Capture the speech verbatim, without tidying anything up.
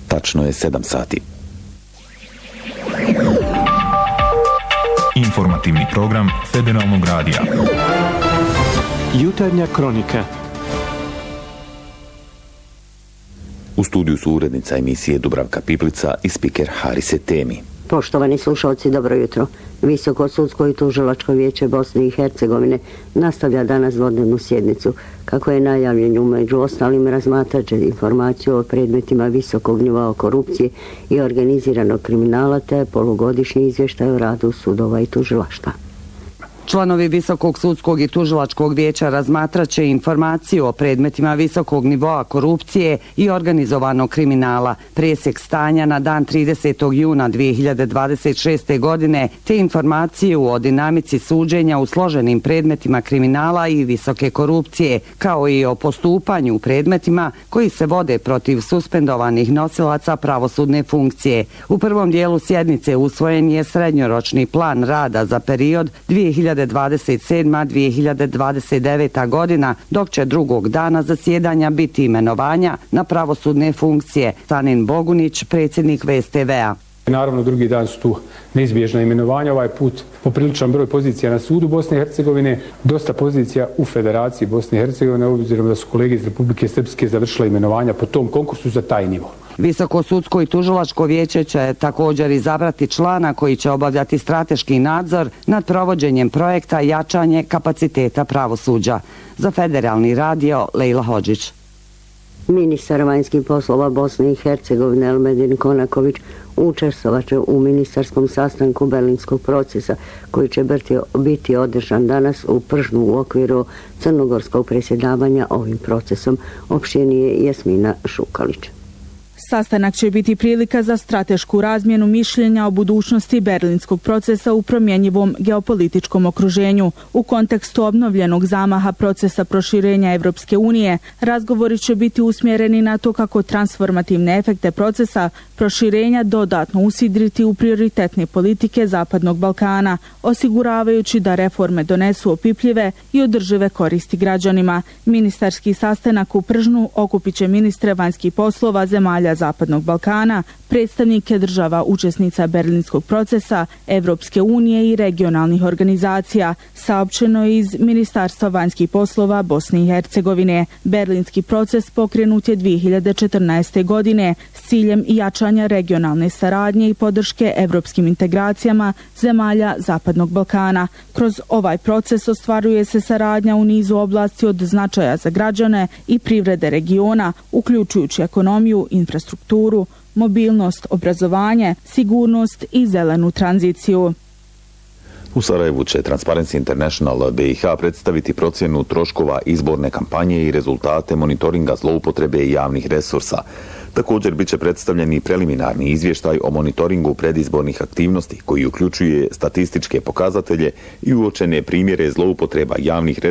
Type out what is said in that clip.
Tačno je sedam sati. Informativni program Federalnog radija. Jutarnja kronika. U studiju su urednica emisije Dubravka Piplica i spiker Harise Temi. Poštovani slušalci, dobro jutro. Visoko sudsko i tužilačko vijeće Bosne i Hercegovine nastavlja danas dvodnevnu sjednicu. Kako je najavljeno, među ostalim razmatrat će informaciju o predmetima visokog nivoa korupcije i organiziranog kriminala te polugodišnji izvještaj o radu sudova i tužilaštva. Članovi Visokog sudskog i tužilačkog vijeća razmatraće informaciju o predmetima visokog nivoa korupcije i organizovanog kriminala, presjek stanja na dan tridesetog juna dvije hiljade dvadeset šeste. godine, te informaciju o dinamici suđenja u složenim predmetima kriminala i visoke korupcije, kao i o postupanju u predmetima koji se vode protiv suspendovanih nosilaca pravosudne funkcije. U prvom dijelu sjednice usvojen je srednjoročni plan rada za period dvije hiljade dvadeset sedma do dvije hiljade dvadeset deveta. godina, dok će drugog dana zasjedanja biti imenovanja na pravosudne funkcije. Stanin Bogunić, predsjednik V S T V-a. Naravno, drugi dan su tu neizbježna imenovanja, ovaj put popriličan broj pozicija na sudu Bosne i Hercegovine, dosta pozicija u Federaciji Bosne i Hercegovine, obzirom da su kolege iz Republike Srpske završile imenovanja po tom konkursu za taj nivo. Visoko sudsko i tužilačko vijeće će također izabrati člana koji će obavljati strateški nadzor nad provođenjem projekta jačanje kapaciteta pravosuđa. Za Federalni radio, Lejla Hodžić. Ministar vanjskih poslova Bosne i Hercegovine Elmedin Konaković učestvovaće u ministarskom sastanku Berlinskog procesa koji će biti održan danas u Pržnu u okviru crnogorskog predsjedavanja ovim procesom. Opštenije Jasmina Šukalić. Sastanak će biti prilika za stratešku razmjenu mišljenja o budućnosti berlinskog procesa u promjenjivom geopolitičkom okruženju. U kontekstu obnovljenog zamaha procesa proširenja Evropske unije, razgovori će biti usmjereni na to kako transformativne efekte procesa proširenja dodatno usidriti u prioritetne politike Zapadnog Balkana, osiguravajući da reforme donesu opipljive i održive koristi građanima. Ministarski sastanak u Pržnu okupit će ministre vanjskih poslova zemalja Zapadnog Balkana, predstavnike država učesnica berlinskog procesa, Evropske unije i regionalnih organizacija, saopćeno iz Ministarstva vanjskih poslova Bosne i Hercegovine. Berlinski proces pokrenut je dvije hiljade četrnaeste. godine s ciljem jačanja regionalne saradnje i podrške evropskim integracijama zemalja Zapadnog Balkana. Kroz ovaj proces ostvaruje se saradnja u nizu oblasti od značaja za građane i privrede regiona, uključujući ekonomiju, infrastrukturu, mobilnost, obrazovanje, sigurnost i zelenu tranziciju. U Sarajevu će Transparency International B i H predstaviti procjenu troškova izborne kampanje i rezultate monitoringa zloupotrebe javnih resursa. Također biće predstavljen i preliminarni izvještaj o monitoringu predizbornih aktivnosti koji uključuje statističke pokazatelje i uočene primjere zloupotreba javnih resursa